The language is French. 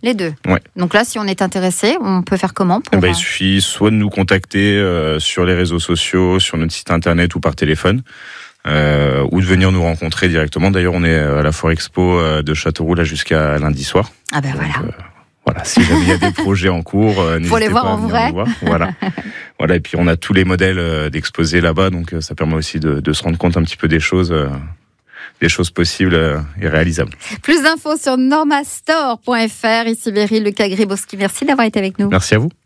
Les deux. Ouais. Donc là, si on est intéressé, on peut faire comment pour... Il suffit soit de nous contacter sur les réseaux sociaux, sur notre site internet ou par téléphone, ou de venir nous rencontrer directement. D'ailleurs, on est à la Foire Expo de Châteauroux là jusqu'à lundi soir. Ah ben voilà. Voilà, si jamais il y a des projets en cours, faut les n'hésitez voir pas à en venir vrai. nous voir. Voilà. Et puis on a tous les modèles d'exposer là-bas, donc ça permet aussi de se rendre compte un petit peu des choses possibles et réalisables. Plus d'infos sur normastore.fr. Ici Beryl Lecagri-Boschi. Merci d'avoir été avec nous. Merci à vous.